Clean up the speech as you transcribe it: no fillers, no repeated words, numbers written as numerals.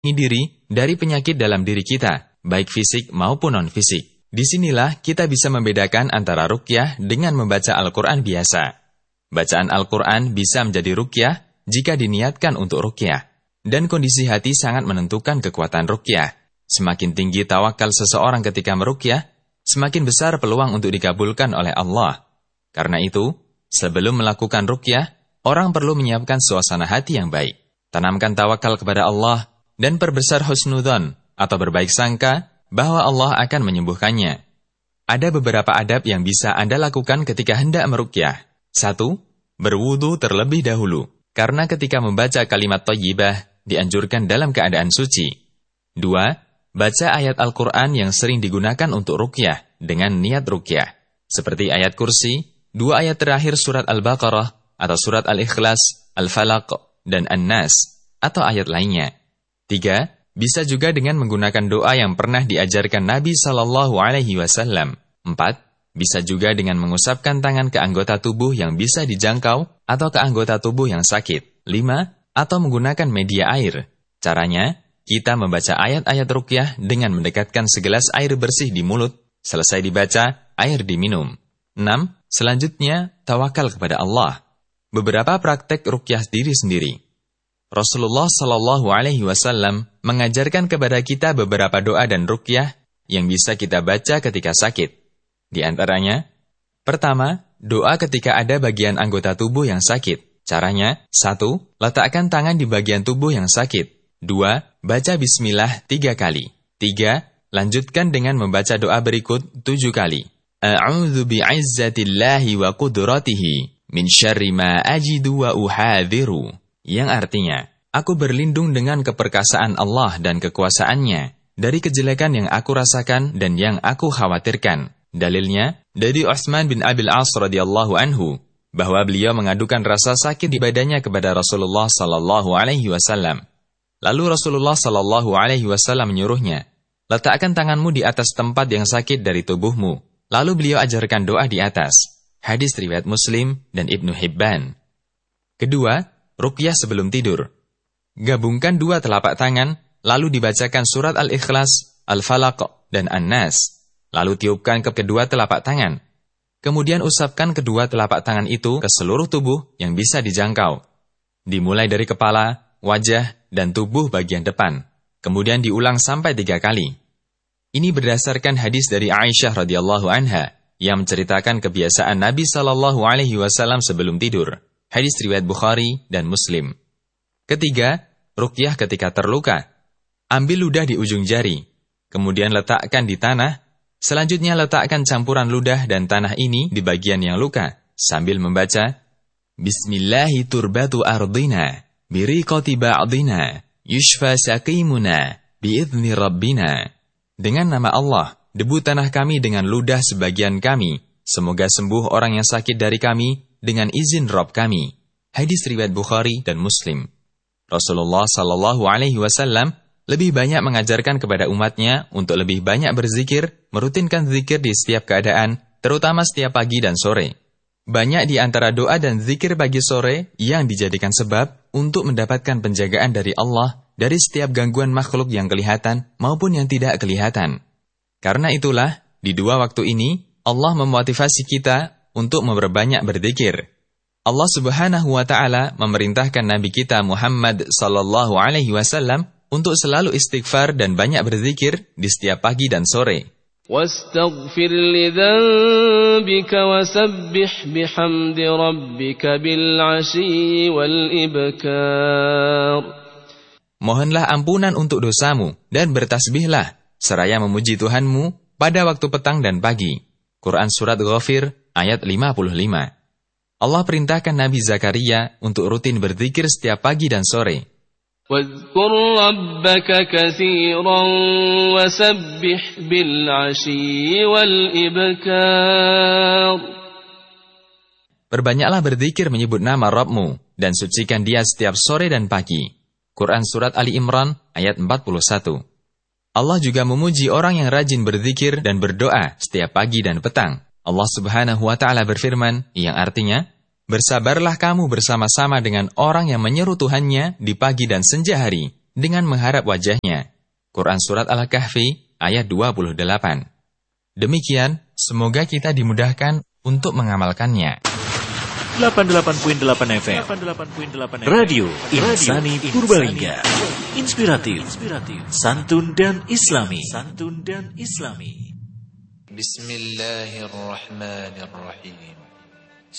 diri dari penyakit dalam diri kita, baik fisik maupun non-fisik. Disinilah kita bisa membedakan antara ruqyah dengan membaca Al-Quran biasa. Bacaan Al-Quran bisa menjadi ruqyah jika diniatkan untuk ruqyah. Dan kondisi hati sangat menentukan kekuatan ruqyah. Semakin tinggi tawakal seseorang ketika meruqyah, semakin besar peluang untuk dikabulkan oleh Allah. Karena itu, sebelum melakukan ruqyah, orang perlu menyiapkan suasana hati yang baik. Tanamkan tawakal kepada Allah dan perbesar husnudzon atau berbaik sangka bahwa Allah akan menyembuhkannya. Ada beberapa adab yang bisa Anda lakukan ketika hendak meruqyah. 1. Berwudu terlebih dahulu, karena ketika membaca kalimat thayyibah dianjurkan dalam keadaan suci. 2. Baca ayat Al-Quran yang sering digunakan untuk ruqyah dengan niat ruqyah, seperti ayat kursi, 2 ayat terakhir surat Al-Baqarah atau surat Al-Ikhlas, Al-Falaq, dan An-Nas, atau ayat lainnya. 3. Bisa juga dengan menggunakan doa yang pernah diajarkan Nabi SAW. 4. Bisa juga dengan mengusapkan tangan ke anggota tubuh yang bisa dijangkau atau ke anggota tubuh yang sakit. 5. Atau menggunakan media air. Caranya, kita membaca ayat-ayat ruqyah dengan mendekatkan segelas air bersih di mulut. Selesai dibaca, air diminum. 6. Selanjutnya, tawakal kepada Allah. Beberapa praktek ruqyah diri sendiri. Rasulullah SAW mengajarkan kepada kita beberapa doa dan ruqyah yang bisa kita baca ketika sakit. Di antaranya, pertama, doa ketika ada bagian anggota tubuh yang sakit. Caranya, 1. Letakkan tangan di bagian tubuh yang sakit. 2. Baca bismillah 3 kali. 3. Lanjutkan dengan membaca doa berikut 7 kali. A'udzu bi'izzatillahi wa qudratihi min syarri ma ajidu wa uhadhiru. Yang artinya, aku berlindung dengan keperkasaan Allah dan kekuasaannya dari kejelekan yang aku rasakan dan yang aku khawatirkan. Dalilnya, dari Utsman bin Abil As radhiyallahu anhu, bahwa beliau mengadukan rasa sakit di badannya kepada Rasulullah SAW. Lalu Rasulullah SAW menyuruhnya, letakkan tanganmu di atas tempat yang sakit dari tubuhmu. Lalu beliau ajarkan doa di atas. Hadis riwayat Muslim dan Ibnu Hibban. Kedua, ruqyah sebelum tidur. Gabungkan 2 telapak tangan, lalu dibacakan surat Al-Ikhlas, Al-Falaq, dan An-Nas. Lalu tiupkan ke kedua telapak tangan. Kemudian usapkan kedua telapak tangan itu ke seluruh tubuh yang bisa dijangkau. Dimulai dari kepala, wajah, dan tubuh bagian depan. Kemudian diulang sampai 3 kali. Ini berdasarkan hadis dari Aisyah radhiyallahu anha yang menceritakan kebiasaan Nabi SAW sebelum tidur. Hadis riwayat Bukhari dan Muslim. Ketiga, ruqyah ketika terluka. Ambil ludah di ujung jari, kemudian letakkan di tanah. Selanjutnya letakkan campuran ludah dan tanah ini di bagian yang luka, sambil membaca, Bismillahi turbatu ardina, biriqati ba'dina, yushfa saqimuna, bi'idhni rabbina. Dengan nama Allah, debu tanah kami dengan ludah sebagian kami, semoga sembuh orang yang sakit dari kami, dengan izin Rabb kami. Hadis riwayat Bukhari dan Muslim. Rasulullah SAW lebih banyak mengajarkan kepada umatnya untuk lebih banyak berzikir, merutinkan zikir di setiap keadaan, terutama setiap pagi dan sore. Banyak di antara doa dan zikir pagi sore yang dijadikan sebab untuk mendapatkan penjagaan dari Allah dari setiap gangguan makhluk yang kelihatan maupun yang tidak kelihatan. Karena itulah, di 2 waktu ini, Allah memotivasi kita untuk memperbanyak berzikir. Allah Subhanahu wa Ta'ala memerintahkan Nabi kita Muhammad SAW untuk selalu istighfar dan banyak berzikir di setiap pagi dan sore. واستغفر لذنبك وسبح بحمد ربك بالعشي والإبكار. Mohonlah ampunan untuk dosamu dan bertasbihlah seraya memuji Tuhanmu pada waktu petang dan pagi. Quran Surat Ghafir ayat 55. Allah perintahkan Nabi Zakaria untuk rutin berzikir setiap pagi dan sore. واذكر ربك كثيرا وسبح بالعشي والإبكار. Perbanyaklah berzikir menyebut nama Rabbmu dan sucikan Dia setiap sore dan pagi. Quran Surat Ali Imran ayat 41. Allah juga memuji orang yang rajin berzikir dan berdoa setiap pagi dan petang. Allah Subhanahu wa Ta'ala berfirman, yang artinya, bersabarlah kamu bersama-sama dengan orang yang menyeru Tuhannya di pagi dan senja hari, dengan mengharap wajahnya. Quran Surat Al-Kahfi ayat 28. Demikian, semoga kita dimudahkan untuk mengamalkannya. 88.8 FM Radio Insani Purbalingga. Inspiratif, santun dan islami. Bismillahirrahmanirrahim.